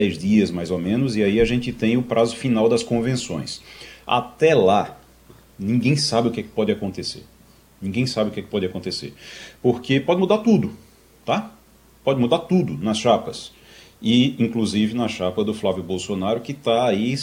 10 dias mais ou menos, e aí a gente tem o prazo final das convenções. Até lá, ninguém sabe o que, é que pode acontecer. Ninguém sabe o que, é que pode acontecer. Porque pode mudar tudo, tá? Pode mudar tudo nas chapas. E, inclusive, na chapa do Flávio Bolsonaro, que está aí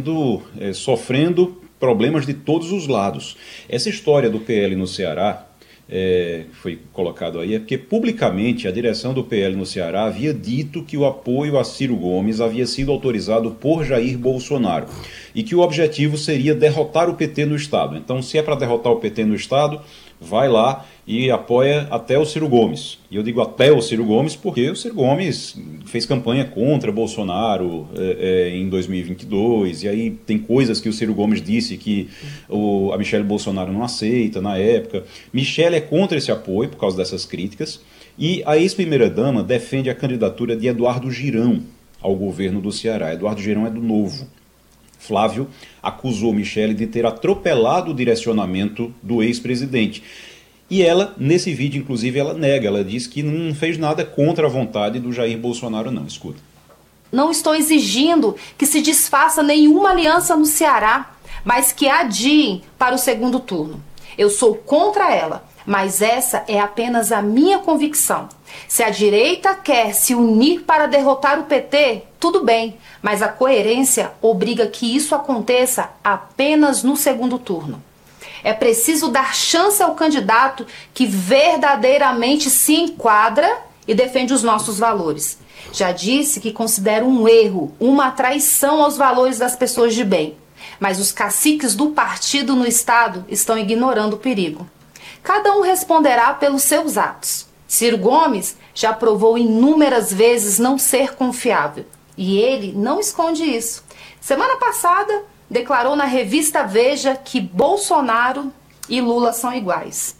sofrendo problemas de todos os lados. Essa história do PL no Ceará, foi colocado aí, é porque publicamente a direção do PL no Ceará havia dito que o apoio a Ciro Gomes havia sido autorizado por Jair Bolsonaro e que o objetivo seria derrotar o PT no Estado. Então, se é para derrotar o PT no Estado, vai lá e apoia até o Ciro Gomes. E eu digo até o Ciro Gomes porque o Ciro Gomes fez campanha contra Bolsonaro em 2022, e aí tem coisas que o Ciro Gomes disse que a Michelle Bolsonaro não aceita na época. Michelle é contra esse apoio por causa dessas críticas, e a ex-primeira-dama defende a candidatura de Eduardo Girão ao governo do Ceará. Eduardo Girão é do Novo. Flávio acusou Michelle de ter atropelado o direcionamento do ex-presidente. E ela, nesse vídeo, inclusive, ela nega. Ela diz que não fez nada contra a vontade do Jair Bolsonaro, não. Escuta. Não estou exigindo que se desfaça nenhuma aliança no Ceará, mas que adiem para o segundo turno. Eu sou contra ela, mas essa é apenas a minha convicção. Se a direita quer se unir para derrotar o PT, tudo bem, mas a coerência obriga que isso aconteça apenas no segundo turno. É preciso dar chance ao candidato que verdadeiramente se enquadra e defende os nossos valores. Já disse que considero um erro, uma traição aos valores das pessoas de bem. Mas os caciques do partido no Estado estão ignorando o perigo. Cada um responderá pelos seus atos. Ciro Gomes já provou inúmeras vezes não ser confiável. E ele não esconde isso. Semana passada, declarou na revista Veja que Bolsonaro e Lula são iguais.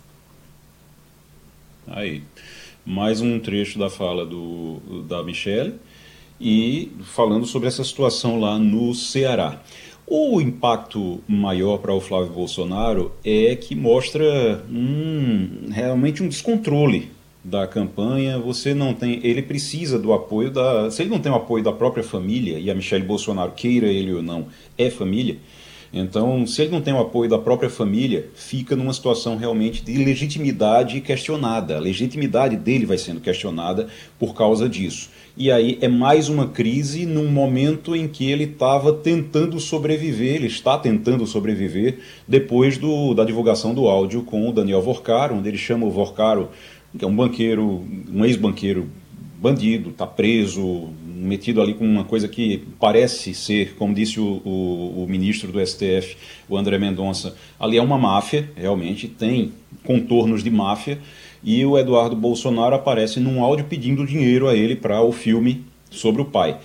Aí, mais um trecho da fala da Michelle, e falando sobre essa situação lá no Ceará. O impacto maior para o Flávio Bolsonaro é que mostra realmente um descontrole da campanha. Você não tem, ele precisa do apoio se ele não tem o apoio da própria família, e a Michelle Bolsonaro, queira ele ou não, é família. Então, se ele não tem o apoio da própria família, fica numa situação realmente de legitimidade questionada. A legitimidade dele vai sendo questionada por causa disso. E aí é mais uma crise num momento em que ele estava tentando sobreviver, ele está tentando sobreviver, depois da divulgação do áudio com o Daniel Vorcaro, onde ele chama o Vorcaro, que é um banqueiro, um ex-banqueiro bandido, está preso, metido ali com uma coisa que parece ser, como disse o ministro do STF, o André Mendonça, ali é uma máfia, realmente tem contornos de máfia, e o Eduardo Bolsonaro aparece num áudio pedindo dinheiro a ele para o filme sobre o pai.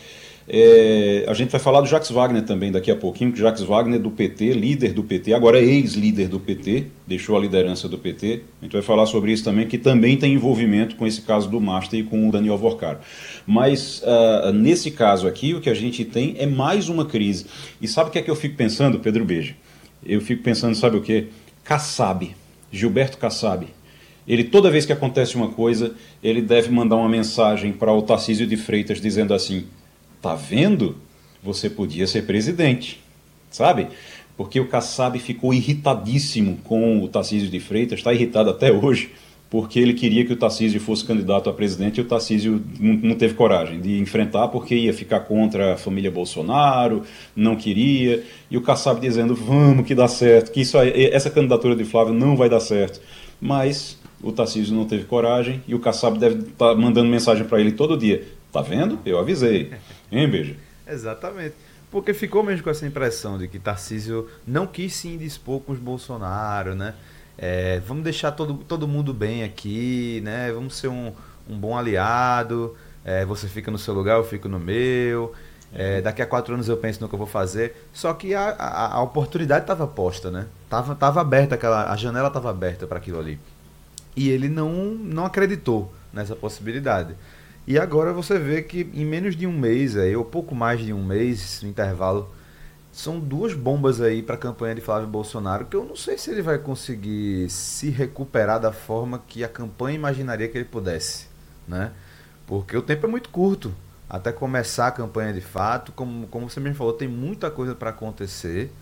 A gente vai falar do Jacques Wagner também daqui a pouquinho, que Jacques Wagner do PT, líder do PT, agora é ex-líder do PT, deixou a liderança do PT. A gente vai falar sobre isso também, que também tem envolvimento com esse caso do Master e com o Daniel Vorcaro. Mas nesse caso aqui, o que a gente tem é mais uma crise. E sabe o que é que eu fico pensando, Pedro Beja? Eu fico pensando, sabe o quê? Kassab, Gilberto Kassab. Ele, toda vez que acontece uma coisa, ele deve mandar uma mensagem para o Tarcísio de Freitas dizendo assim: tá vendo? Você podia ser presidente, sabe? Porque o Kassab ficou irritadíssimo com o Tarcísio de Freitas, está irritado até hoje, porque ele queria que o Tarcísio fosse candidato a presidente e o Tarcísio não teve coragem de enfrentar porque ia ficar contra a família Bolsonaro, não queria, e o Kassab dizendo: vamos que dá certo, que essa candidatura de Flávio não vai dar certo. Mas o Tarcísio não teve coragem e o Kassab deve estar mandando mensagem para ele todo dia: tá vendo? Eu avisei. Hein, Beija? Exatamente. Porque ficou mesmo com essa impressão de que Tarcísio não quis se indispor com os Bolsonaro, né? Vamos deixar todo mundo bem aqui, né? Vamos ser um bom aliado. Você fica no seu lugar, eu fico no meu. Daqui a 4 anos eu penso no que eu vou fazer. Só que a oportunidade estava posta, né? Tava aberta, a janela estava aberta para aquilo ali. E ele não acreditou nessa possibilidade. E agora você vê que em menos de um mês, ou pouco mais de um mês, no intervalo, são 2 bombas aí para a campanha de Flávio Bolsonaro, que eu não sei se ele vai conseguir se recuperar da forma que a campanha imaginaria que ele pudesse, né? Porque o tempo é muito curto. até começar a campanha de fato. Como você mesmo falou, tem muita coisa para acontecer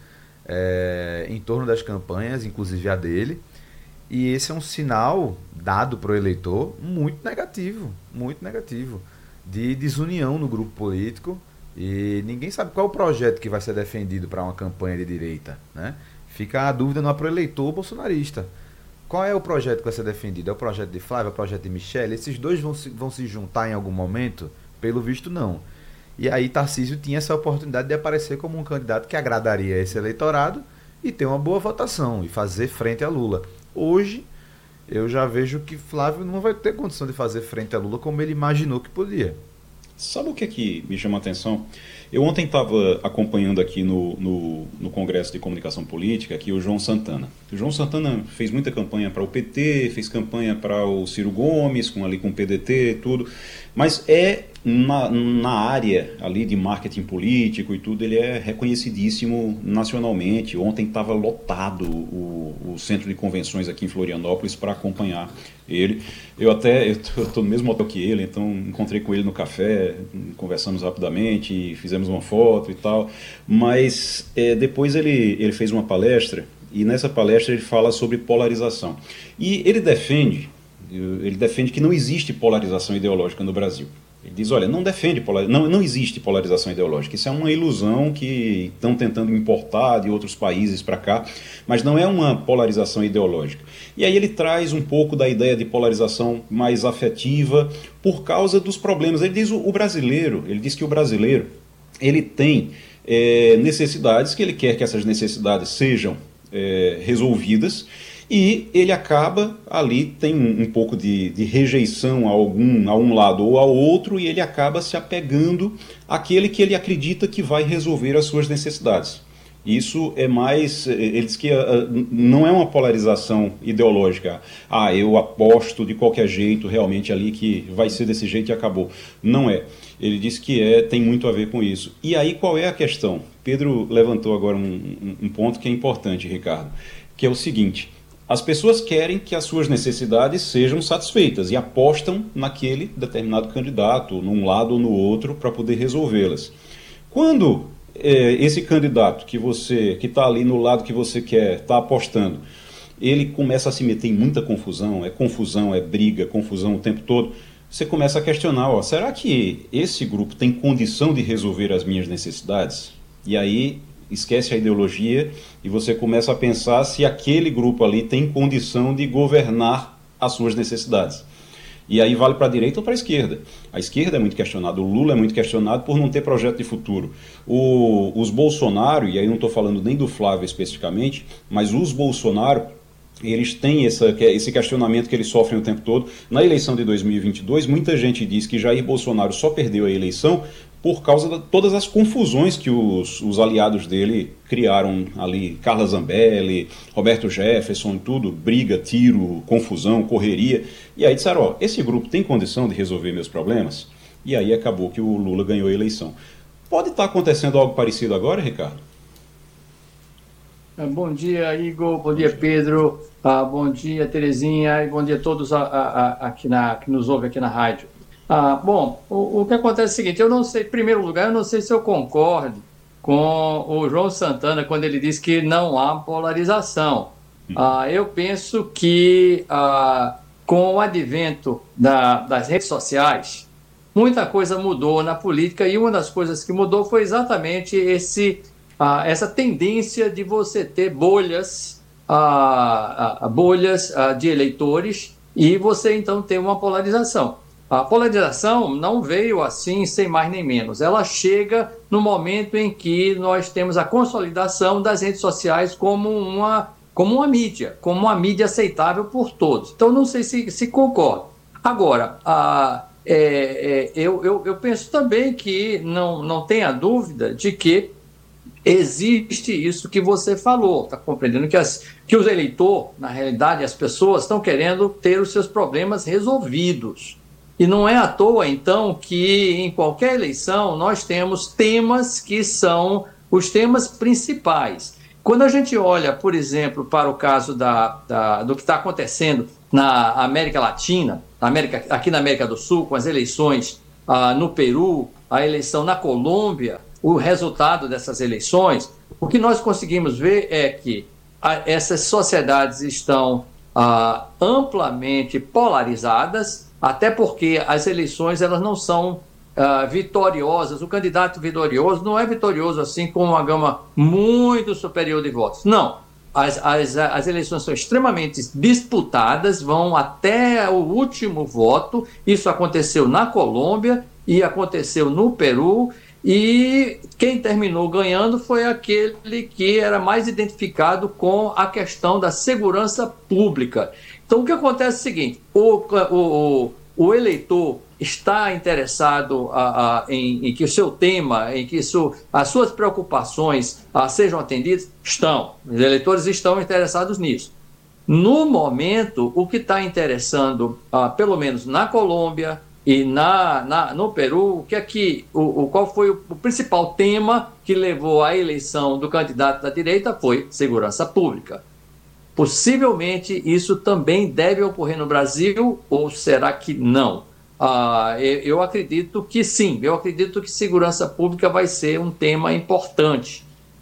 em torno das campanhas, inclusive a dele. E esse é um sinal dado para o eleitor muito negativo, de desunião no grupo político, e ninguém sabe qual é o projeto que vai ser defendido para uma campanha de direita, né? Fica a dúvida para o eleitor bolsonarista. Qual é o projeto que vai ser defendido? É o projeto de Flávio, é o projeto de Michele? Esses dois vão se juntar em algum momento? Pelo visto, não. E aí Tarcísio tinha essa oportunidade de aparecer como um candidato que agradaria esse eleitorado e ter uma boa votação e fazer frente a Lula. Hoje, eu já vejo que Flávio não vai ter condição de fazer frente a Lula como ele imaginou que podia. Sabe o que é que me chama a atenção? Eu ontem estava acompanhando aqui no Congresso de Comunicação Política aqui o João Santana. O João Santana fez muita campanha para o PT, fez campanha para o Ciro Gomes, com o PDT, tudo. Mas na área ali de marketing político e tudo, ele é reconhecidíssimo nacionalmente. Ontem estava lotado o centro de convenções aqui em Florianópolis para acompanhar ele. Eu estou no mesmo hotel que ele, então encontrei com ele no café, conversamos rapidamente, fizemos uma foto e tal. Mas depois ele fez uma palestra, e nessa palestra ele fala sobre polarização. E ele defende que não existe polarização ideológica no Brasil. Ele diz, olha, não existe polarização ideológica, isso é uma ilusão que estão tentando importar de outros países para cá, mas não é uma polarização ideológica. E aí ele traz um pouco da ideia de polarização mais afetiva por causa dos problemas. Ele diz que o brasileiro ele tem necessidades, que ele quer que essas necessidades sejam resolvidas, e ele acaba ali, tem um pouco de rejeição a um lado ou ao outro, e ele acaba se apegando àquele que ele acredita que vai resolver as suas necessidades. Isso é mais, ele diz que não é uma polarização ideológica, eu aposto de qualquer jeito realmente ali que vai ser desse jeito e acabou. Não é. Ele diz que tem muito a ver com isso. E aí qual é a questão? Pedro levantou agora um ponto que é importante, Ricardo, que é o seguinte: as pessoas querem que as suas necessidades sejam satisfeitas e apostam naquele determinado candidato, num lado ou no outro, para poder resolvê-las. Quando esse candidato que está ali no lado que você quer, está apostando, ele começa a se meter em muita confusão, é briga, confusão o tempo todo, você começa a questionar, será que esse grupo tem condição de resolver as minhas necessidades? E aí esquece a ideologia e você começa a pensar se aquele grupo ali tem condição de governar as suas necessidades. E aí vale para a direita ou para a esquerda. A esquerda é muito questionada, o Lula é muito questionado por não ter projeto de futuro. Os Bolsonaro, e aí não estou falando nem do Flávio especificamente, mas os Bolsonaro, eles têm esse questionamento que eles sofrem o tempo todo. Na eleição de 2022, muita gente diz que Jair Bolsonaro só perdeu a eleição por causa de todas as confusões que os aliados dele criaram ali, Carla Zambelli, Roberto Jefferson e tudo, briga, tiro, confusão, correria. E aí disseram, esse grupo tem condição de resolver meus problemas? E aí acabou que o Lula ganhou a eleição. Pode estar acontecendo algo parecido agora, Ricardo? Bom dia, Igor. Bom dia, Pedro. Bom dia, Terezinha. E bom dia a todos que nos ouvem aqui na rádio. Bom, o que acontece é o seguinte, eu não sei, em primeiro lugar, eu não sei se eu concordo com o João Santana quando ele diz que não há polarização. Eu penso que com o advento das redes sociais, muita coisa mudou na política, e uma das coisas que mudou foi exatamente essa tendência de você ter bolhas de eleitores, e você então ter uma polarização. A polarização não veio assim, sem mais nem menos. Ela chega no momento em que nós temos a consolidação das redes sociais como uma mídia aceitável por todos. Então, não sei se concordo. Agora, eu penso também que não tenha dúvida de que existe isso que você falou. Está compreendendo que os eleitores, na realidade, as pessoas estão querendo ter os seus problemas resolvidos. E não é à toa, então, que em qualquer eleição nós temos temas que são os temas principais. Quando a gente olha, por exemplo, para o caso do que está acontecendo na América Latina, aqui na América do Sul, com as eleições no Peru, a eleição na Colômbia, o resultado dessas eleições, o que nós conseguimos ver é que essas sociedades estão amplamente polarizadas, até porque as eleições elas não são vitoriosas. O candidato vitorioso não é vitorioso assim com uma gama muito superior de votos. Não. As eleições são extremamente disputadas, vão até o último voto. Isso aconteceu na Colômbia e aconteceu no Peru. E quem terminou ganhando foi aquele que era mais identificado com a questão da segurança pública. Então, o que acontece é o seguinte: o eleitor está interessado em que o seu tema, em que as suas preocupações sejam atendidas? Estão. Os eleitores estão interessados nisso. No momento, o que está interessando, pelo menos na Colômbia e no Peru, qual foi o principal tema que levou à eleição do candidato da direita? Foi segurança pública. Possivelmente isso também deve ocorrer no Brasil, ou será que não? Eu acredito que sim, eu acredito que segurança pública vai ser um tema importante.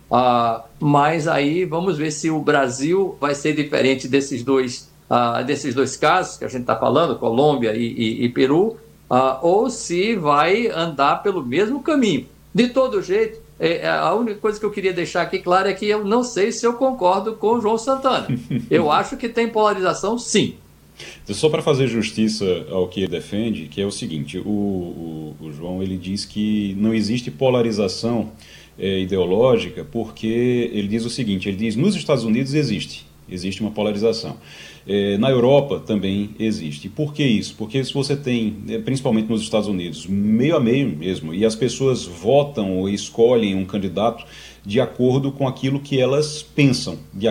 Mas aí vamos ver se o Brasil vai ser diferente desses dois casos que a gente está falando, Colômbia e Peru, ou se vai andar pelo mesmo caminho. De todo jeito, a única coisa que eu queria deixar aqui claro é que eu não sei se eu concordo com o João Santana. Eu acho que tem polarização, sim. Só para fazer justiça ao que ele defende, que é o seguinte: o João ele diz que não existe polarização ideológica, porque ele diz o seguinte, ele diz nos Estados Unidos existe uma polarização. Na Europa também existe. Por que isso? Porque se você tem, principalmente nos Estados Unidos, meio a meio mesmo, e as pessoas votam ou escolhem um candidato de acordo com aquilo que elas pensam, de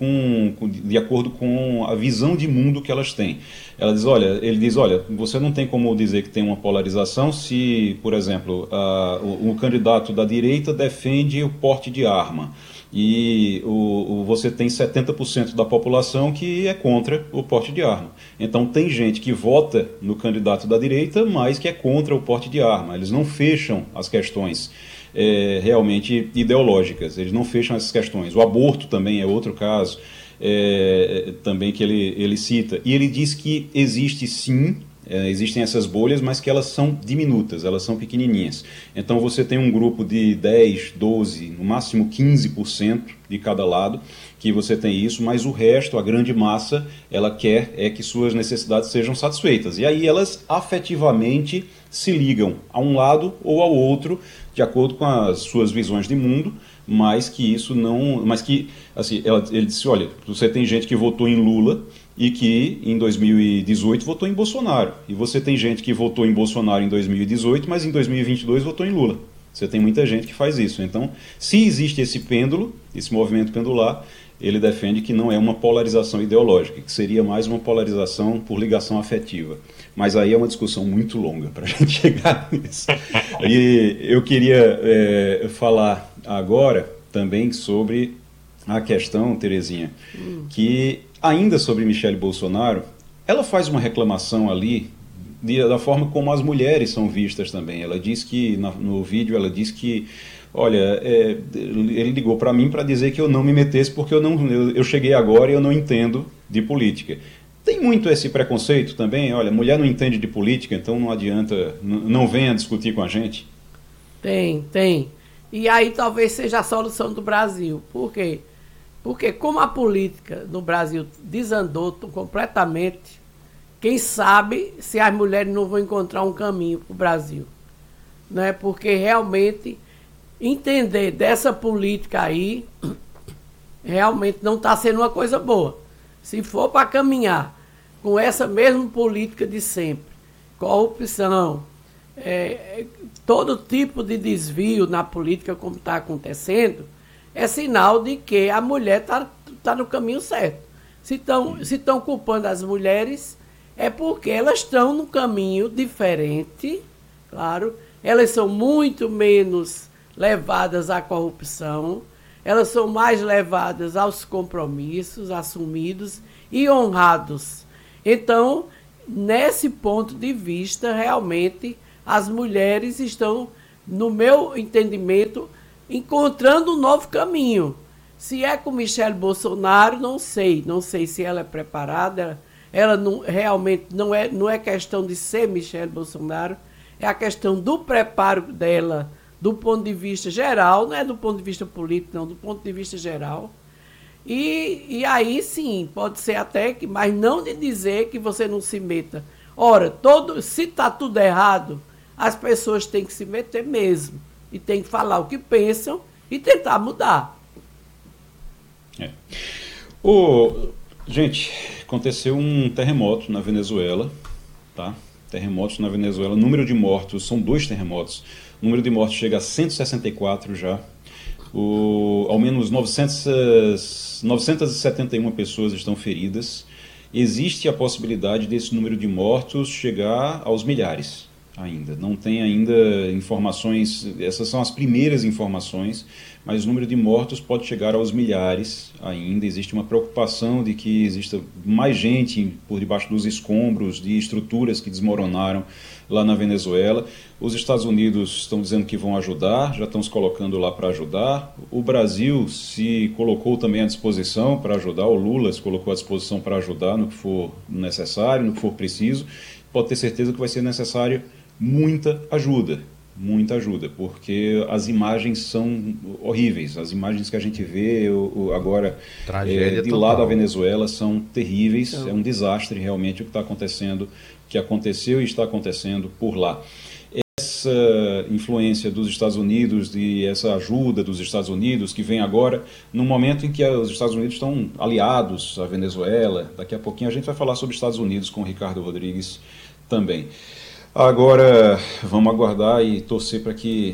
acordo com a visão de mundo que elas têm. Ele diz, olha, você não tem como dizer que tem uma polarização se, por exemplo, o candidato da direita defende o porte de arma e você tem 70% da população que é contra o porte de arma. Então tem gente que vota no candidato da direita, mas que é contra o porte de arma. Eles não fecham as questões realmente ideológicas, eles não fecham essas questões. O aborto também é outro caso também que ele cita. E ele diz que existe sim, existem essas bolhas, mas que elas são diminutas, elas são pequenininhas. Então você tem um grupo de 10, 12, no máximo 15% de cada lado, que você tem isso, mas o resto, a grande massa, ela quer que suas necessidades sejam satisfeitas. E aí elas afetivamente se ligam a um lado ou ao outro, de acordo com as suas visões de mundo, mas que isso não... Mas que, assim, ele disse, olha, você tem gente que votou em Lula e que em 2018 votou em Bolsonaro. E você tem gente que votou em Bolsonaro em 2018, mas em 2022 votou em Lula. Você tem muita gente que faz isso. Então, se existe esse pêndulo, esse movimento pendular, ele defende que não é uma polarização ideológica, que seria mais uma polarização por ligação afetiva. Mas aí é uma discussão muito longa para a gente chegar nisso. E eu queria falar agora também sobre a questão, Terezinha, que ainda sobre Michele Bolsonaro, ela faz uma reclamação ali da forma como as mulheres são vistas também. Ela diz que, no vídeo, ela diz que, olha, ele ligou para mim para dizer que eu não me metesse porque eu cheguei agora e eu não entendo de política. Tem muito esse preconceito também, olha, mulher não entende de política, então não adianta, não venha discutir com a gente. Tem. E aí talvez seja a solução do Brasil. Por quê? Porque como a política no Brasil desandou completamente, quem sabe se as mulheres não vão encontrar um caminho para o Brasil. Né? Porque realmente entender dessa política aí realmente não está sendo uma coisa boa. Se for para caminhar com essa mesma política de sempre, corrupção, todo tipo de desvio na política como está acontecendo, é sinal de que a mulher está no caminho certo. Se estão culpando as mulheres, é porque elas estão no caminho diferente, claro. Elas são muito menos levadas à corrupção, elas são mais levadas aos compromissos assumidos e honrados. Então, nesse ponto de vista, realmente, as mulheres estão, no meu entendimento, encontrando um novo caminho. Se é com Michele Bolsonaro, não sei se ela é preparada, ela não, realmente não é questão de ser Michele Bolsonaro, é a questão do preparo dela, do ponto de vista geral, não é do ponto de vista político, não, do ponto de vista geral. E aí sim, pode ser até que, mas não de dizer que você não se meta. Ora, se está tudo errado, as pessoas têm que se meter mesmo. E têm que falar o que pensam e tentar mudar. Gente, aconteceu um terremoto na Venezuela, tá? Terremotos na Venezuela. O número de mortos, são 2 terremotos. O número de mortos chega a 164 já. Ao menos 971 pessoas estão feridas. Existe a possibilidade desse número de mortos chegar aos milhares ainda. Não tem ainda informações, essas são as primeiras informações, mas o número de mortos pode chegar aos milhares ainda. Existe uma preocupação de que exista mais gente por debaixo dos escombros de estruturas que desmoronaram lá na Venezuela. Os Estados Unidos estão dizendo que vão ajudar, já estão se colocando lá para ajudar. O Brasil se colocou também à disposição para ajudar, o Lula se colocou à disposição para ajudar no que for necessário, no que for preciso. Pode ter certeza que vai ser necessário muita ajuda, porque as imagens são horríveis. As imagens que a gente vê agora de lá da Venezuela são terríveis. É um desastre realmente o que está acontecendo, que aconteceu e está acontecendo por lá. Essa influência dos Estados Unidos, essa ajuda dos Estados Unidos, que vem agora, no momento em que os Estados Unidos estão aliados à Venezuela. Daqui a pouquinho a gente vai falar sobre os Estados Unidos com o Ricardo Rodrigues também. Agora, vamos aguardar e torcer para que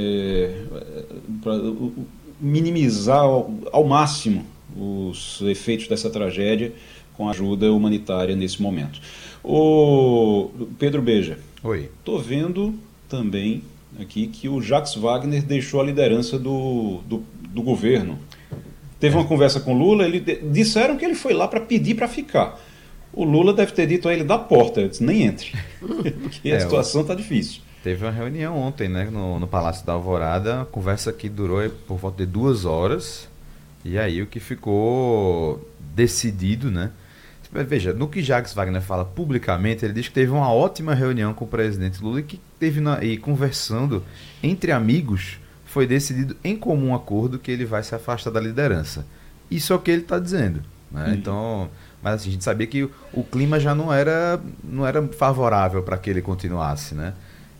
minimizar ao máximo os efeitos dessa tragédia com a ajuda humanitária nesse momento. O Pedro Beja. Oi. Estou vendo também aqui que o Jacques Wagner deixou a liderança do governo. Teve uma conversa com o Lula, disseram que ele foi lá para pedir para ficar. O Lula deve ter dito a ele da porta, eu disse, nem entre, porque a situação está difícil. Teve uma reunião ontem, né, no Palácio da Alvorada, uma conversa que durou por volta de 2 horas, e aí o que ficou decidido, né? Veja, no que Jacques Wagner fala publicamente, ele diz que teve uma ótima reunião com o presidente Lula e que e conversando entre amigos, foi decidido em comum acordo que ele vai se afastar da liderança. Isso é o que ele está dizendo, né? Então, mas assim, a gente sabia que o clima já não era favorável para que ele continuasse, né?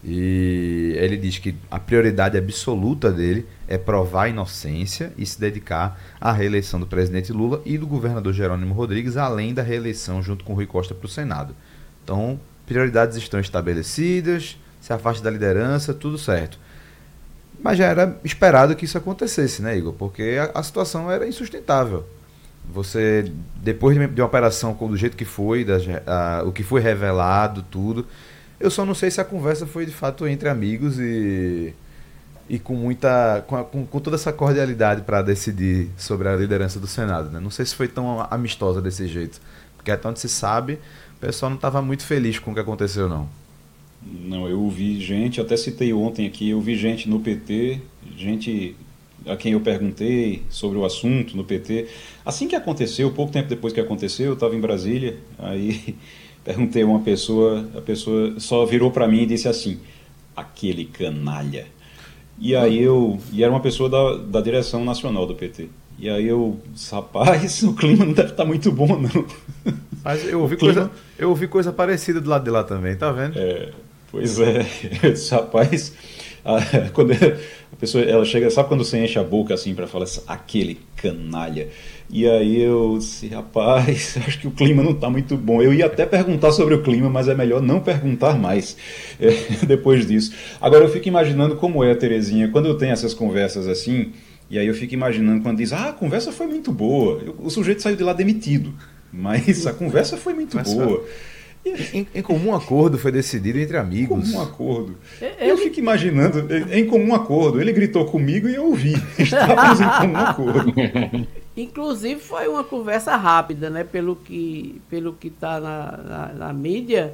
E ele diz que a prioridade absoluta dele é provar a inocência e se dedicar à reeleição do presidente Lula e do governador Jerônimo Rodrigues, além da reeleição junto com Rui Costa para o Senado. Então, prioridades estão estabelecidas, se afasta da liderança, tudo certo. Mas já era esperado que isso acontecesse, né, Igor? Porque a situação era insustentável. Você, depois de uma operação do jeito que foi, o que foi revelado, tudo, eu só não sei se a conversa foi de fato entre amigos e com toda essa cordialidade para decidir sobre a liderança do Senado, né? Não sei se foi tão amistosa desse jeito, porque até onde se sabe, o pessoal não estava muito feliz com o que aconteceu, não. Não, eu ouvi gente, até citei ontem aqui, eu vi gente no PT, gente a quem eu perguntei sobre o assunto no PT. Assim que aconteceu, pouco tempo depois que aconteceu, eu estava em Brasília, aí perguntei a uma pessoa, a pessoa só virou para mim e disse assim, aquele canalha. E aí e era uma pessoa da direção nacional do PT. E aí eu disse, rapaz, o clima não deve estar muito bom, não. Mas eu ouvi coisa parecida do lado de lá também, tá vendo? Pois é, eu disse, rapaz, quando a pessoa, ela chega, sabe quando você enche a boca assim para falar assim, aquele canalha? E aí eu disse, rapaz, acho que o clima não está muito bom. Eu ia até perguntar sobre o clima, mas é melhor não perguntar mais depois disso. Agora eu fico imaginando como é, Terezinha, quando eu tenho essas conversas assim, e aí eu fico imaginando quando diz, a conversa foi muito boa, o sujeito saiu de lá demitido, mas a conversa foi muito boa. Em comum acordo foi decidido entre amigos. Em comum acordo. Eu fico imaginando, em comum acordo, ele gritou comigo e eu ouvi. Estávamos em comum acordo. Inclusive foi uma conversa rápida, né? Pelo que está na mídia,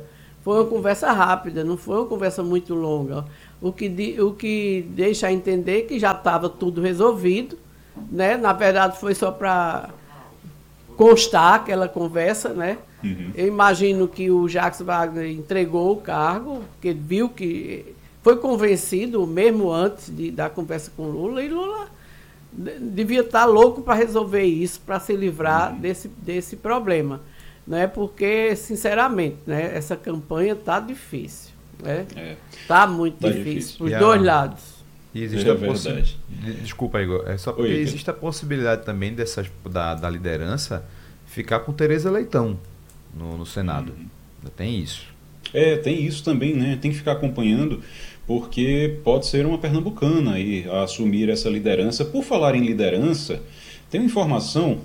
Foi uma conversa rápida, não foi uma conversa muito longa. O que deixa a entender que já estava tudo resolvido, né? Na verdade, foi só para constar aquela conversa, né? Eu imagino que o Jacques Wagner entregou o cargo, porque viu que foi convencido mesmo antes da conversa com Lula, e Lula devia estar louco para resolver isso, para se livrar desse problema. Né? Porque, sinceramente, né, essa campanha está difícil. Né? Tá muito difícil, para os dois lados. E existe verdade. Desculpa, Igor. É só porque existe a possibilidade também da liderança ficar com Tereza Leitão no Senado. Tem isso. Tem isso também, né? Tem que ficar acompanhando, porque pode ser uma pernambucana aí a assumir essa liderança. Por falar em liderança, tem uma informação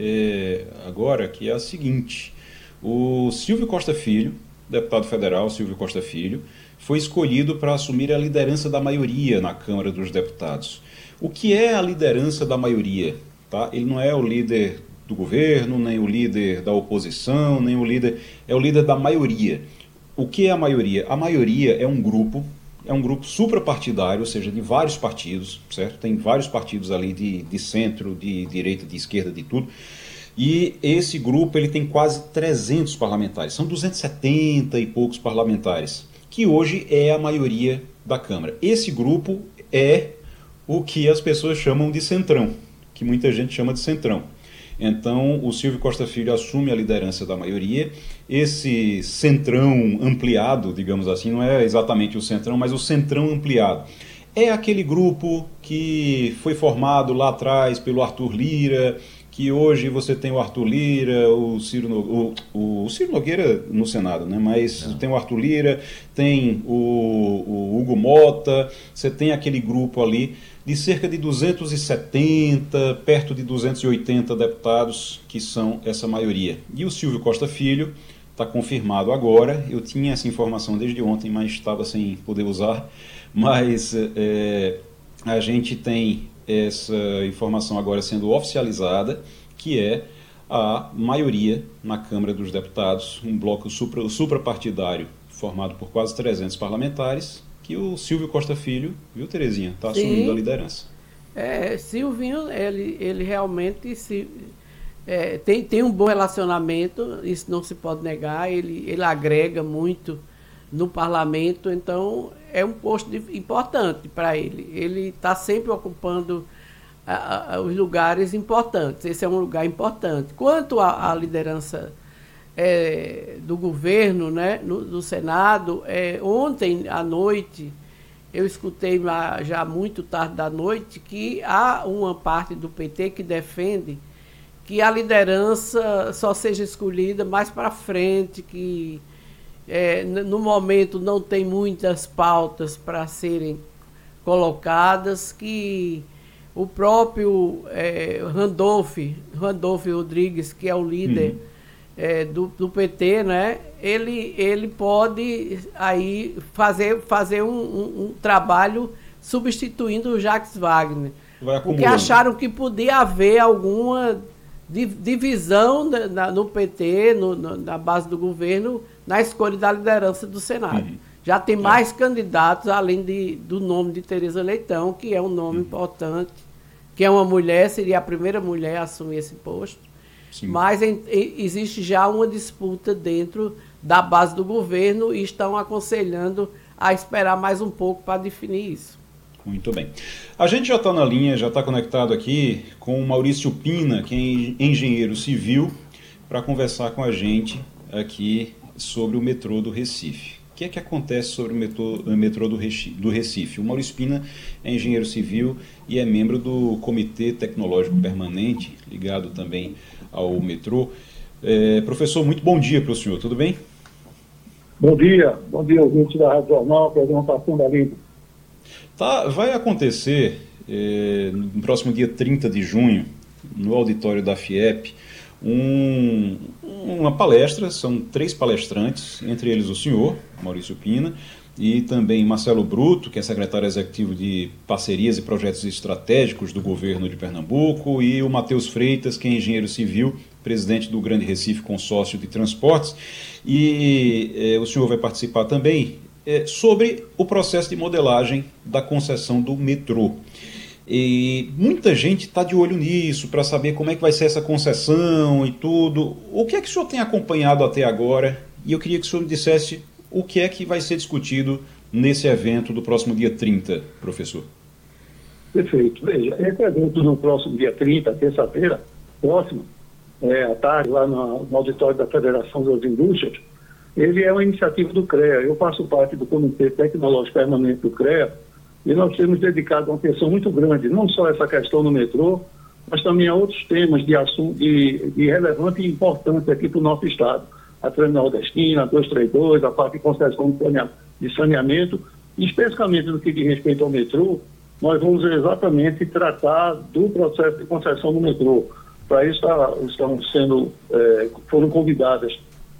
agora que é a seguinte: o Silvio Costa Filho, deputado federal Silvio Costa Filho, foi escolhido para assumir a liderança da maioria na Câmara dos Deputados. O que é a liderança da maioria? Tá? Ele não é o líder do governo, nem o líder da oposição, nem o líder... É o líder da maioria. O que é a maioria? A maioria é um grupo suprapartidário, ou seja, de vários partidos, certo? Tem vários partidos ali de centro, de direita, de esquerda, de tudo. E esse grupo ele tem quase 300 parlamentares, são 270 e poucos parlamentares, que hoje é a maioria da Câmara. Esse grupo é o que as pessoas chamam de centrão, que muita gente chama de centrão. Então, o Silvio Costa Filho assume a liderança da maioria. Esse centrão ampliado, digamos assim, não é exatamente o centrão, mas o centrão ampliado. É aquele grupo que foi formado lá atrás pelo Arthur Lira, que hoje você tem o Arthur Lira, o Ciro Nogueira no Senado, né? Mas tem o Arthur Lira, tem o Hugo Mota, você tem aquele grupo ali de cerca de 270, perto de 280 deputados, que são essa maioria. E o Silvio Costa Filho está confirmado agora. Eu tinha essa informação desde ontem, mas estava sem poder usar. Mas a gente tem essa informação agora sendo oficializada, que é a maioria na Câmara dos Deputados, um bloco suprapartidário formado por quase 300 parlamentares, que o Silvio Costa Filho, viu, Terezinha, está assumindo a liderança. Silvinho, ele realmente tem um bom relacionamento, isso não se pode negar, ele agrega muito no parlamento, então é um posto importante para ele. Ele está sempre ocupando os lugares importantes, esse é um lugar importante. Quanto à liderança do governo, né, do Senado, ontem à noite, eu escutei já muito tarde da noite que há uma parte do PT que defende que a liderança só seja escolhida mais para frente, que no momento não tem muitas pautas para serem colocadas, que o próprio Randolph Rodrigues, que é o líder do PT, né, ele pode aí fazer um trabalho substituindo o Jacques Wagner. Porque acharam que podia haver alguma divisão no PT, na base do governo, na escolha da liderança do Senado. Já tem mais candidatos, além do nome de Tereza Leitão, que é um nome importante, que é uma mulher, seria a primeira mulher a assumir esse posto. Sim. Mas existe já uma disputa dentro da base do governo e estão aconselhando a esperar mais um pouco para definir isso. Muito bem. A gente já está na linha, já está conectado aqui com o Maurício Pina, que é engenheiro civil, para conversar com a gente aqui sobre o metrô do Recife. O que é que acontece sobre o metrô do Recife? O Maurício Pina é engenheiro civil e é membro do Comitê Tecnológico Permanente, ligado também ao metrô. Professor, muito bom dia para o senhor, tudo bem? Bom dia, ouvinte da Rádio Jornal, apresentação da Limpo. Vai acontecer no próximo dia 30 de junho, no auditório da FIEP, uma palestra, são 3 palestrantes, entre eles o senhor, Maurício Pina, e também Marcelo Bruto, que é secretário executivo de Parcerias e Projetos Estratégicos do governo de Pernambuco, e o Matheus Freitas, que é engenheiro civil, presidente do Grande Recife Consórcio de Transportes. E o senhor vai participar também sobre o processo de modelagem da concessão do metrô. E muita gente está de olho nisso, para saber como é que vai ser essa concessão e tudo. O que é que o senhor tem acompanhado até agora? E eu queria que o senhor me dissesse o que é que vai ser discutido nesse evento do próximo dia 30, professor. Perfeito. Veja, esse evento no próximo dia 30, terça-feira, próximo, à tarde, lá no auditório da Federação das Indústrias, ele é uma iniciativa do CREA. Eu faço parte do Comitê Tecnológico Permanente do CREA e nós temos dedicado uma atenção muito grande, não só a essa questão do metrô, mas também a outros temas de assunto de relevante e importante aqui para o nosso Estado. A Transnordestina, a 232, a parte de concessão de saneamento, e especificamente no que diz respeito ao metrô, nós vamos exatamente tratar do processo de concessão do metrô. Para isso foram convidadas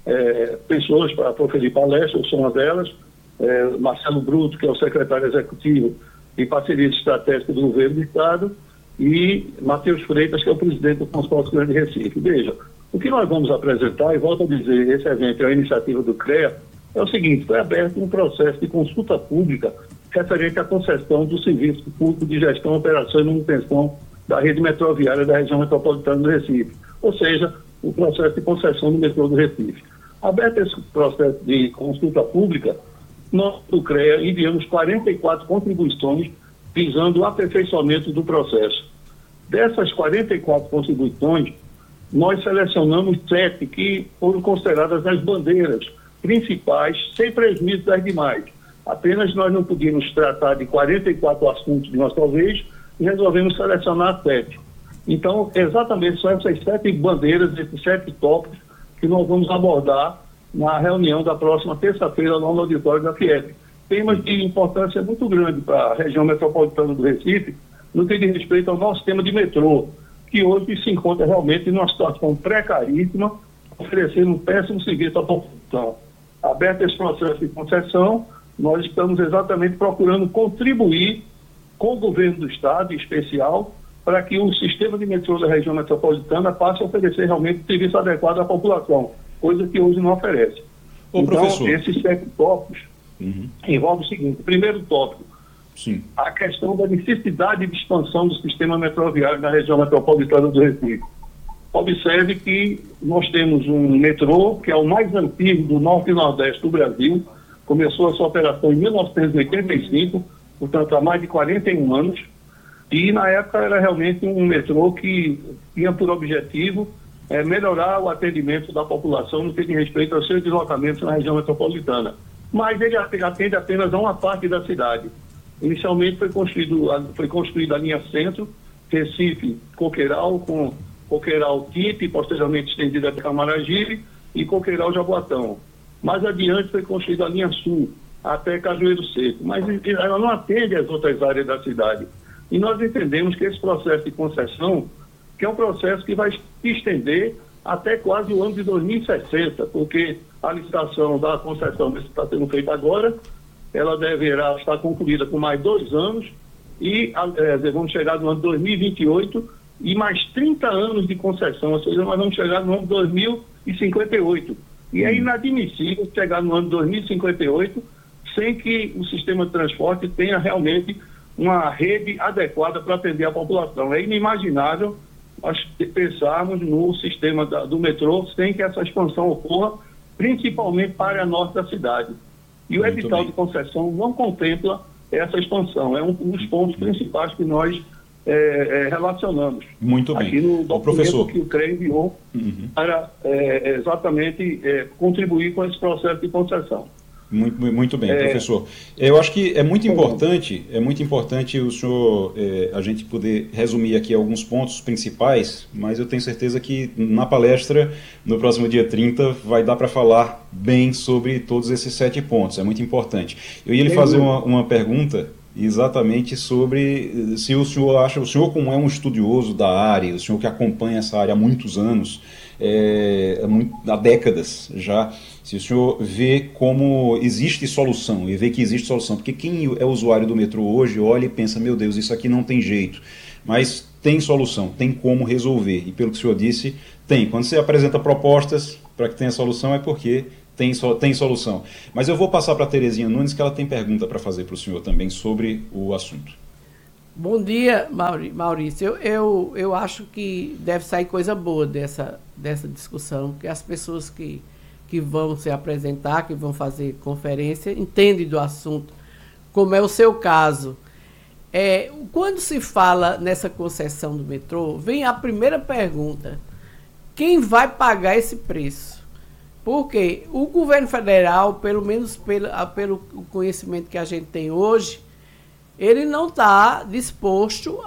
pessoas para proferir palestras, são uma delas, Marcelo Bruto, que é o secretário executivo de Parcerias Estratégicas do Governo do Estado, e Matheus Freitas, que é o presidente do Consórcio Grande Recife. Veja, o que nós vamos apresentar, e volto a dizer, esse evento é uma iniciativa do CREA, é o seguinte: foi aberto um processo de consulta pública referente à concessão do Serviço Público de Gestão, Operação e Manutenção da Rede Metroviária da Região Metropolitana do Recife, ou seja, o processo de concessão do metrô do Recife. Aberto esse processo de consulta pública, nós do CREA enviamos 44 contribuições visando o aperfeiçoamento do processo. Dessas 44 contribuições, nós selecionamos 7 que foram consideradas as bandeiras principais, sem prejuízo das demais. Apenas nós não podíamos tratar de 44 assuntos de uma só vez e resolvemos selecionar 7. Então, exatamente são essas 7 bandeiras, esses 7 tópicos que nós vamos abordar na reunião da próxima terça-feira lá no auditório da FIEP. Temas de importância muito grande para a região metropolitana do Recife, no que diz respeito ao nosso tema de metrô, que hoje se encontra realmente em uma situação precaríssima, oferecendo um péssimo serviço à população. Aberto esse processo de concessão, nós estamos exatamente procurando contribuir com o governo do Estado, em especial, para que o sistema de metrô da região metropolitana passe a oferecer realmente um serviço adequado à população, coisa que hoje não oferece. Ô, então, professor, esses 7 tópicos envolvem o seguinte: primeiro tópico, sim, a questão da necessidade de expansão do sistema metroviário na região metropolitana do Recife. Observe que nós temos um metrô que é o mais antigo do Norte e Nordeste do Brasil, começou a sua operação em 1985, portanto há mais de 41 anos, e na época era realmente um metrô que tinha por objetivo melhorar o atendimento da população no que diz respeito aos seus deslocamentos na região metropolitana. Mas ele atende apenas a uma parte da cidade. Inicialmente foi construída a linha Centro, Recife, Coqueiral, com Coqueiral Tipe, posteriormente estendida até Camaragibe, e Coqueiral Jaboatão. Mais adiante foi construída a linha Sul, até Cajueiro Seco, mas ela não atende às outras áreas da cidade. E nós entendemos que esse processo de concessão, que é um processo que vai se estender até quase o ano de 2060, porque a licitação da concessão que está sendo feita agora, ela deverá estar concluída com mais 2 anos, e vamos chegar no ano de 2028, e mais 30 anos de concessão, ou seja, nós vamos chegar no ano de 2058. E é inadmissível chegar no ano de 2058 sem que o sistema de transporte tenha realmente uma rede adequada para atender a população. É inimaginável nós pensarmos no sistema do metrô sem que essa expansão ocorra, principalmente para a área norte da cidade. E o edital de concessão não contempla essa expansão. É um dos pontos principais que nós relacionamos. Muito bem. Aqui no documento professor, que o CREA enviou para exatamente contribuir com esse processo de concessão. Muito bem, professor. Eu acho que é muito importante o senhor, a gente poder resumir aqui alguns pontos principais, mas eu tenho certeza que na palestra, no próximo dia 30, vai dar para falar bem sobre todos esses 7 pontos. É muito importante. Eu ia lhe fazer uma pergunta, exatamente sobre se o senhor acha, o senhor como é um estudioso da área, o senhor que acompanha essa área há muitos anos, há décadas já, se o senhor vê como existe solução, e vê que existe solução, porque quem é usuário do metrô hoje olha e pensa, meu Deus, isso aqui não tem jeito, mas tem solução, tem como resolver, e pelo que o senhor disse, tem. Quando você apresenta propostas para que tenha solução é porque tem solução. Mas eu vou passar para a Terezinha Nunes, que ela tem pergunta para fazer para o senhor também sobre o assunto. Bom dia, Maurício. Eu acho que deve sair coisa boa dessa discussão, porque as pessoas que vão se apresentar, que vão fazer conferência, entendem do assunto, como é o seu caso. Quando se fala nessa concessão do metrô, vem a primeira pergunta: quem vai pagar esse preço? Porque o governo federal, pelo menos pelo conhecimento que a gente tem hoje, ele não está disposto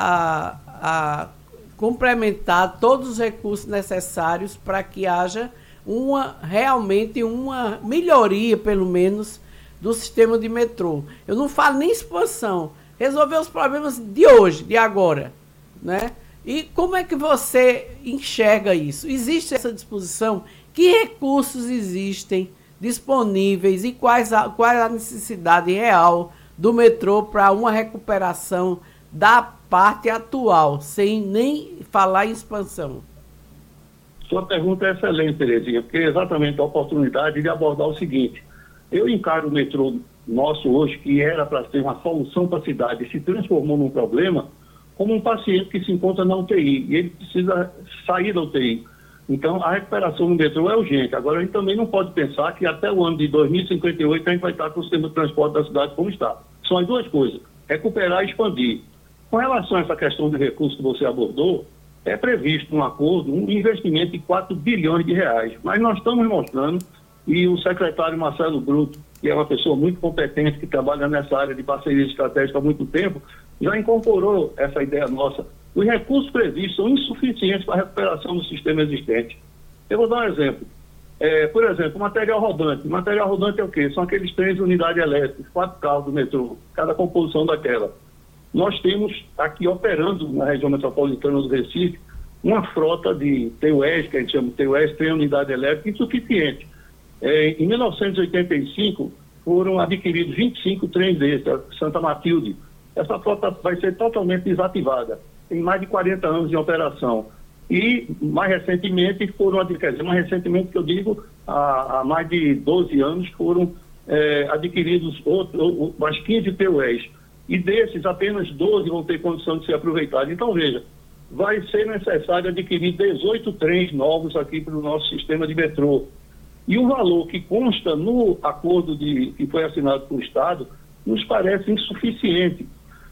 a complementar todos os recursos necessários para que haja realmente uma melhoria, pelo menos, do sistema de metrô. Eu não falo nem expansão, resolver os problemas de hoje, de agora, né? E como é que você enxerga isso? Existe essa disposição? Que recursos existem disponíveis e qual a necessidade real do metrô para uma recuperação da parte atual, sem nem falar em expansão? Sua pergunta é excelente, Terezinha, porque é exatamente a oportunidade de abordar o seguinte: eu encaro o metrô nosso hoje, que era para ser uma solução para a cidade e se transformou num problema, como um paciente que se encontra na UTI e ele precisa sair da UTI. Então, a recuperação do metrô é urgente. Agora, a gente também não pode pensar que até o ano de 2058 a gente vai estar com o sistema de transporte da cidade como está. São as duas coisas: recuperar e expandir. Com relação a essa questão de recursos que você abordou, é previsto um acordo, um investimento de 4 bilhões de reais. Mas nós estamos mostrando, e o secretário Marcelo Bruto, que é uma pessoa muito competente, que trabalha nessa área de parceria estratégica há muito tempo, já incorporou essa ideia nossa. Os recursos previstos são insuficientes para a recuperação do sistema existente. Eu vou dar um exemplo. Por exemplo, material rodante. Material rodante é o quê? São aqueles trens de unidade elétrica, 4 carros do metrô, cada composição daquela. Nós temos aqui operando na região metropolitana do Recife uma frota de TUES, que a gente chama de TUES, trem unidade elétrica, insuficiente. Em 1985, foram adquiridos 25 trens desses, Santa Matilde. Essa frota vai ser totalmente desativada. Tem mais de 40 anos de operação. E, mais recentemente, que eu digo, há mais de 12 anos, foram adquiridos mais 15 TUEs. E desses, apenas 12 vão ter condição de ser aproveitados. Então, veja, vai ser necessário adquirir 18 trens novos aqui para o nosso sistema de metrô. E o valor que consta no acordo que foi assinado com o Estado nos parece insuficiente.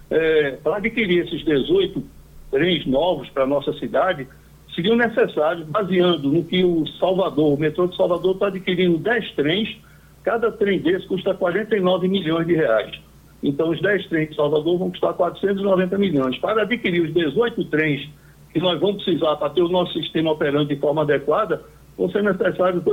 Para adquirir esses 18 trens novos para a nossa cidade, seriam necessários, baseando no que o metrô de Salvador está adquirindo 10 trens, cada trem desse custa 49 milhões de reais. Então, os 10 trens de Salvador vão custar 490 milhões. Para adquirir os 18 trens que nós vamos precisar para ter o nosso sistema operando de forma adequada, vão ser necessários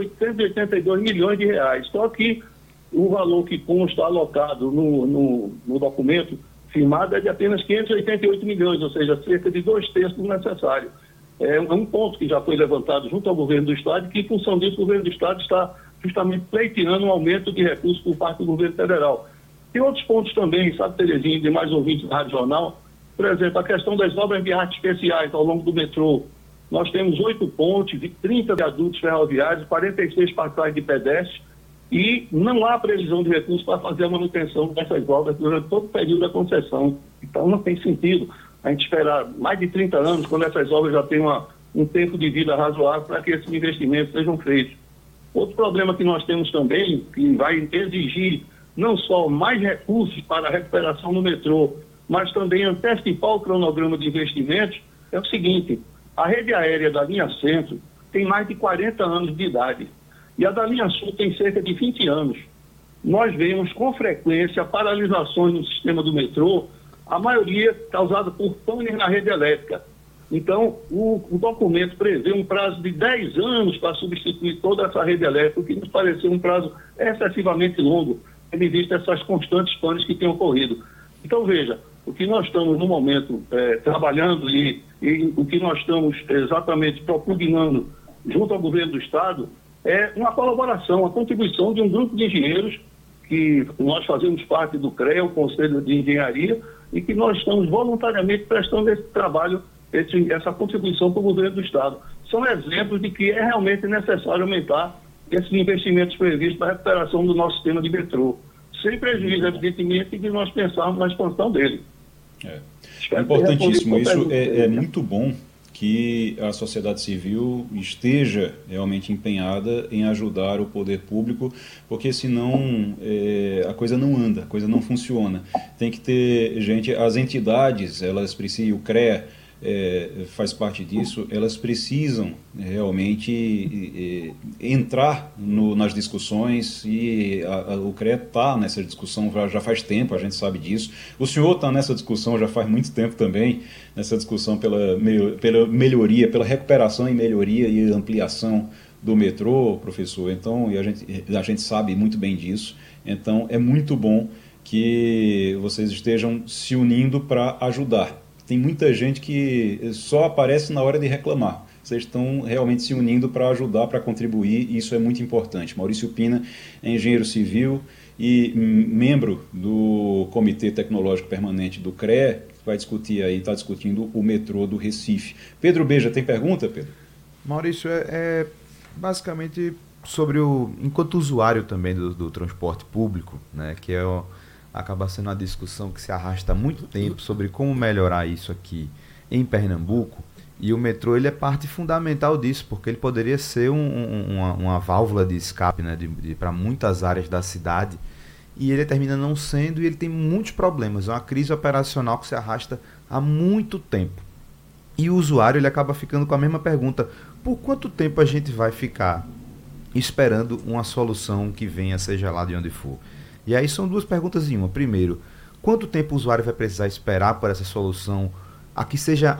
882 milhões de reais. Só que o valor que consta alocado no documento firmado é de apenas 588 milhões, ou seja, cerca de 2/3 do necessário. É um ponto que já foi levantado junto ao governo do Estado, que, em função disso, o governo do Estado está justamente pleiteando um aumento de recursos por parte do governo federal. Tem outros pontos também, sabe, Terezinha, de mais ouvintes da Rádio Jornal. Por exemplo, a questão das obras de arte especiais ao longo do metrô. Nós temos 8 pontes, 30 viadutos ferroviários, 46 passagens de pedestres, e não há previsão de recursos para fazer a manutenção dessas obras durante todo o período da concessão. Então, não tem sentido a gente esperar mais de 30 anos, quando essas obras já têm um tempo de vida razoável, para que esses investimentos sejam feitos. Outro problema que nós temos também, que vai exigir não só mais recursos para a recuperação do metrô, mas também antecipar o cronograma de investimentos, é o seguinte: a rede aérea da linha Centro tem mais de 40 anos de idade e a da linha Sul tem cerca de 20 anos. Nós vemos com frequência paralisações no sistema do metrô, a maioria causada por panes na rede elétrica. Então, o documento prevê um prazo de 10 anos para substituir toda essa rede elétrica, o que nos pareceu um prazo excessivamente longo, tendo visto essas constantes panes que têm ocorrido. Então, veja, o que nós estamos, no momento, trabalhando e o que nós estamos exatamente propugnando junto ao governo do Estado é uma colaboração, a contribuição de um grupo de engenheiros que nós fazemos parte do CREA, o Conselho de Engenharia, e que nós estamos voluntariamente prestando esse trabalho, essa contribuição para o governo do Estado. São exemplos de que é realmente necessário aumentar esses investimentos previstos para a recuperação do nosso sistema de metrô, sem prejuízo, evidentemente, de nós pensarmos na expansão dele. É importantíssimo. Isso é muito bom que a sociedade civil esteja realmente empenhada em ajudar o poder público, porque senão a coisa não anda, a coisa não funciona. Tem que ter gente, as entidades, elas precisam, o CREA faz parte disso, elas precisam realmente entrar nas discussões e o CREA está nessa discussão já faz tempo, a gente sabe disso. O senhor está nessa discussão já faz muito tempo também, nessa discussão pela melhoria, pela recuperação e melhoria e ampliação do metrô, professor. Então, a gente sabe muito bem disso. Então, é muito bom que vocês estejam se unindo para ajudar. Tem muita gente que só aparece na hora de reclamar. Vocês estão realmente se unindo para ajudar, para contribuir, e isso é muito importante. Maurício Pina é engenheiro civil e membro do Comitê Tecnológico Permanente do CREA, que vai discutir aí, está discutindo o metrô do Recife. Pedro Beja, tem pergunta, Pedro? Maurício, basicamente sobre enquanto usuário também do transporte público, né, que acaba sendo uma discussão que se arrasta há muito tempo sobre como melhorar isso aqui em Pernambuco, e o metrô ele é parte fundamental disso, porque ele poderia ser uma válvula de escape, né, para muitas áreas da cidade, e ele termina não sendo, e ele tem muitos problemas, é uma crise operacional que se arrasta há muito tempo. E o usuário ele acaba ficando com a mesma pergunta: por quanto tempo a gente vai ficar esperando uma solução que venha, seja lá de onde for? E aí são duas perguntas em uma. Primeiro, quanto tempo o usuário vai precisar esperar por essa solução a que seja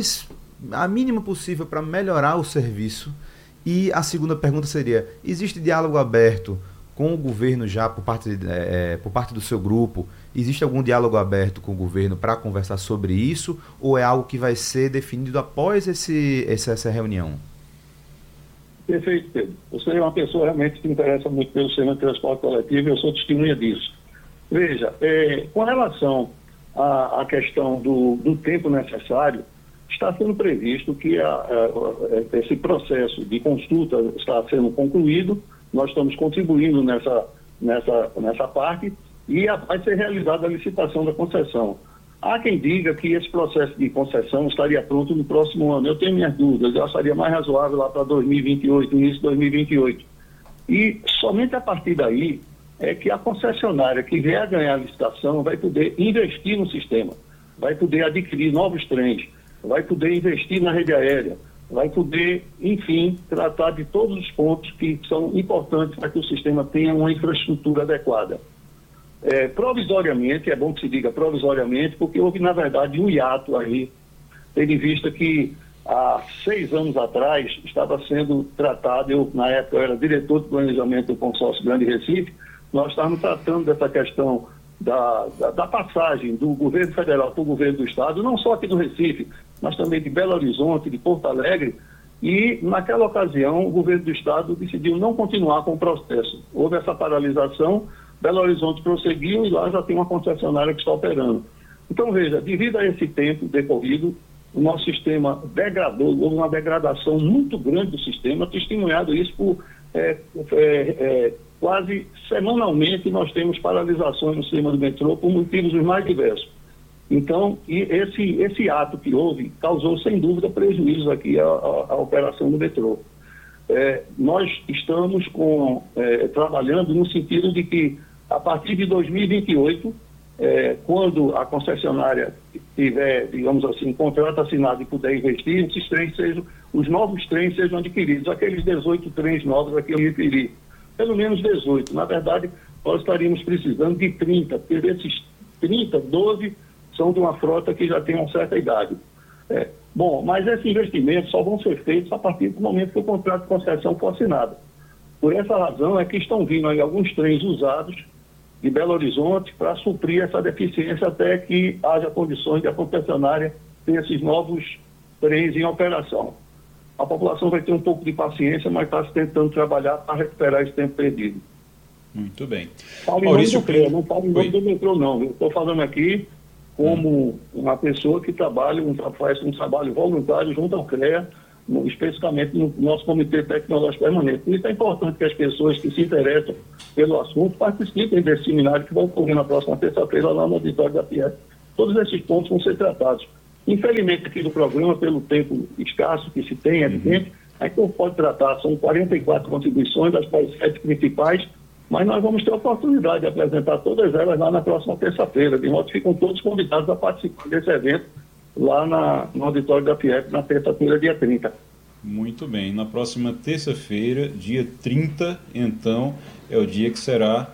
a mínima possível para melhorar o serviço? E a segunda pergunta seria: existe diálogo aberto com o governo já por parte do seu grupo? Existe algum diálogo aberto com o governo para conversar sobre isso? Ou é algo que vai ser definido após essa reunião? Perfeito, Pedro. Você é uma pessoa realmente que interessa muito pelo sistema de transporte coletivo e eu sou testemunha disso. Veja, com relação à questão do tempo necessário, está sendo previsto que esse processo de consulta está sendo concluído, nós estamos contribuindo nessa parte e vai ser realizada a licitação da concessão. Há quem diga que esse processo de concessão estaria pronto no próximo ano. Eu tenho minhas dúvidas, eu acharia mais razoável lá para 2028, início de 2028. E somente a partir daí é que a concessionária que vier a ganhar a licitação vai poder investir no sistema, vai poder adquirir novos trens, vai poder investir na rede aérea, vai poder, enfim, tratar de todos os pontos que são importantes para que o sistema tenha uma infraestrutura adequada. Provisoriamente, é bom que se diga provisoriamente, porque houve, na verdade, um hiato aí, tendo em vista que há 6 anos atrás estava sendo tratado, na época eu era diretor de planejamento do consórcio Grande Recife, nós estávamos tratando dessa questão da passagem do governo federal para o governo do estado, não só aqui do Recife, mas também de Belo Horizonte, de Porto Alegre, e naquela ocasião o governo do estado decidiu não continuar com o processo. Houve essa paralisação, Belo Horizonte prosseguiu e lá já tem uma concessionária que está operando. Então, veja, devido a esse tempo decorrido, o nosso sistema degradou, houve uma degradação muito grande do sistema, testemunhado isso por quase semanalmente nós temos paralisações no sistema do metrô por motivos os mais diversos. Então, esse ato que houve causou, sem dúvida, prejuízos aqui à operação do metrô. Nós estamos trabalhando no sentido de que, a partir de 2028, quando a concessionária tiver, digamos assim, contrato assinado e puder investir, os novos trens sejam adquiridos, aqueles 18 trens novos a que eu referi, pelo menos 18. Na verdade, nós estaríamos precisando de 30, porque desses 30, 12 são de uma frota que já tem uma certa idade. Bom, mas esses investimentos só vão ser feitos a partir do momento que o contrato de concessão for assinado. Por essa razão é que estão vindo aí alguns trens usados de Belo Horizonte para suprir essa deficiência até que haja condições de a concessionária ter esses novos trens em operação. A população vai ter um pouco de paciência, mas está tentando trabalhar para recuperar esse tempo perdido. Muito bem. Falo em nome do CREA, não falo em nome do metrô, não. Eu estou falando aqui como uma pessoa que faz um trabalho voluntário junto ao CREA, especificamente no nosso Comitê Tecnológico Permanente. Por isso é importante que as pessoas que se interessam pelo assunto participem desse seminário que vai ocorrer na próxima terça-feira lá no auditório da Fiesp. Todos esses pontos vão ser tratados. Infelizmente, aqui do programa, pelo tempo escasso que se tem, é evidente, a gente não pode tratar, são 44 contribuições, das quais 7 principais, mas nós vamos ter a oportunidade de apresentar todas elas lá na próxima terça-feira, de modo que ficam todos convidados a participar desse evento lá no auditório da Fiesp, na terça-feira, dia 30. Muito bem. Na próxima terça-feira, dia 30, então, é o dia que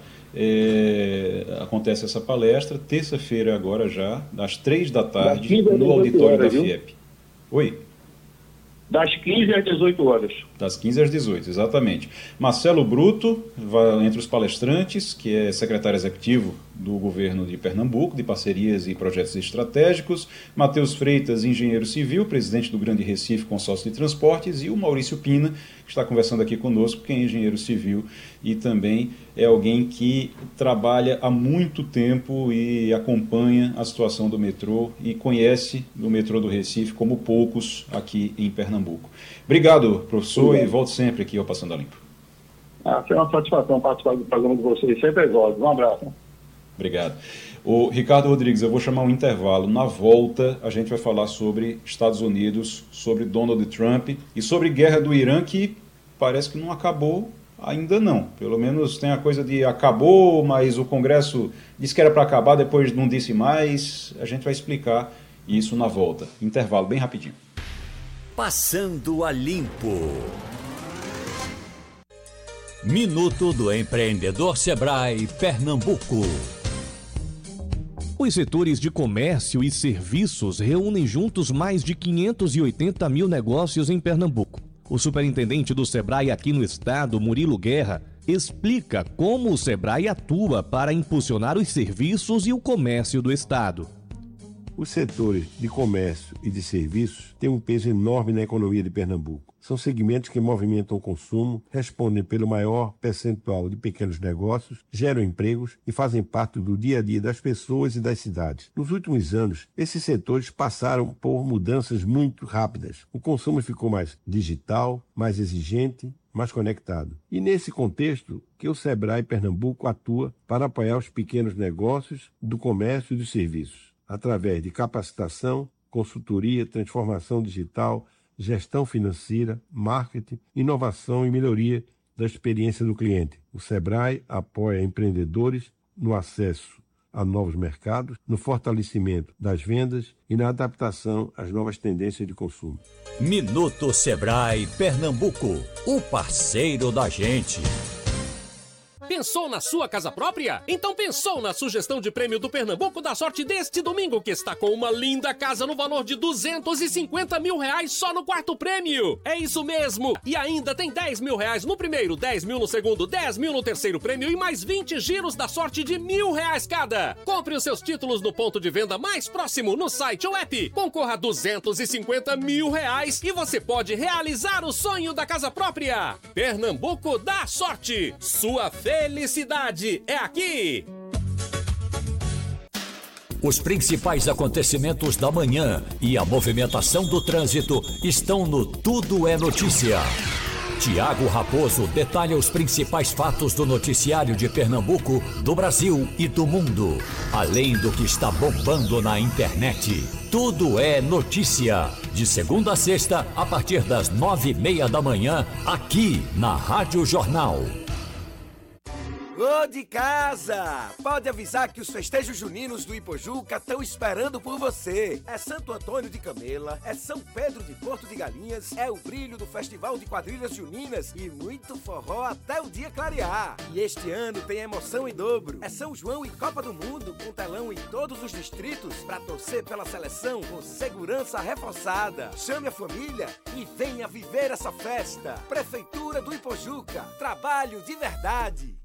acontece essa palestra, terça-feira agora já, às 3 da tarde, no auditório da Fiesp. Oi? Das 15 às 18 horas. Das 15 às 18, exatamente. Marcelo Bruto, entre os palestrantes, que é secretário executivo do governo de Pernambuco, de parcerias e projetos estratégicos. Matheus Freitas, engenheiro civil, presidente do Grande Recife Consórcio de Transportes. E o Maurício Pina, que está conversando aqui conosco, que é engenheiro civil e também é alguém que trabalha há muito tempo e acompanha a situação do metrô e conhece o metrô do Recife como poucos aqui em Pernambuco. Obrigado, professor, e volte sempre aqui ao Passando a Limpo. Foi uma satisfação participar do programa de vocês, sempre é voz. Um abraço. Obrigado. O Ricardo Rodrigues, eu vou chamar um intervalo. Na volta, a gente vai falar sobre Estados Unidos, sobre Donald Trump e sobre guerra do Irã, que parece que não acabou ainda não. Pelo menos tem a coisa de acabou, mas o Congresso disse que era para acabar, depois não disse mais. A gente vai explicar isso na volta. Intervalo bem rapidinho. Passando a Limpo. Minuto do Empreendedor Sebrae Pernambuco. Os setores de comércio e serviços reúnem juntos mais de 580 mil negócios em Pernambuco. O superintendente do Sebrae aqui no estado, Murilo Guerra, explica como o Sebrae atua para impulsionar os serviços e o comércio do estado. Os setores de comércio e de serviços têm um peso enorme na economia de Pernambuco. São segmentos que movimentam o consumo, respondem pelo maior percentual de pequenos negócios, geram empregos e fazem parte do dia a dia das pessoas e das cidades. Nos últimos anos, esses setores passaram por mudanças muito rápidas. O consumo ficou mais digital, mais exigente, mais conectado. E nesse contexto que o Sebrae Pernambuco atua para apoiar os pequenos negócios do comércio e dos serviços, através de capacitação, consultoria, transformação digital, gestão financeira, marketing, inovação e melhoria da experiência do cliente. O Sebrae apoia empreendedores no acesso a novos mercados, no fortalecimento das vendas e na adaptação às novas tendências de consumo. Minuto Sebrae Pernambuco, o parceiro da gente. Pensou na sua casa própria? Então pensou na sugestão de prêmio do Pernambuco da Sorte deste domingo, que está com uma linda casa no valor de R$250 mil só no quarto prêmio. É isso mesmo! E ainda tem R$10 mil no primeiro, 10 mil no segundo, 10 mil no terceiro prêmio e mais 20 giros da sorte de R$1.000 cada. Compre os seus títulos no ponto de venda mais próximo, no site ou app. Concorra a R$250 mil e você pode realizar o sonho da casa própria. Pernambuco dá sorte! Sua felicidade é aqui! Os principais acontecimentos da manhã e a movimentação do trânsito estão no Tudo é Notícia. Tiago Raposo detalha os principais fatos do noticiário de Pernambuco, do Brasil e do mundo. Além do que está bombando na internet. Tudo é Notícia. De segunda a sexta, a partir das 9h30 da manhã, aqui na Rádio Jornal. Ô de casa! Pode avisar que os festejos juninos do Ipojuca estão esperando por você. É Santo Antônio de Camela, é São Pedro de Porto de Galinhas, é o brilho do Festival de Quadrilhas Juninas e muito forró até o dia clarear. E este ano tem emoção em dobro. É São João e Copa do Mundo, com telão em todos os distritos para torcer pela seleção com segurança reforçada. Chame a família e venha viver essa festa. Prefeitura do Ipojuca, trabalho de verdade.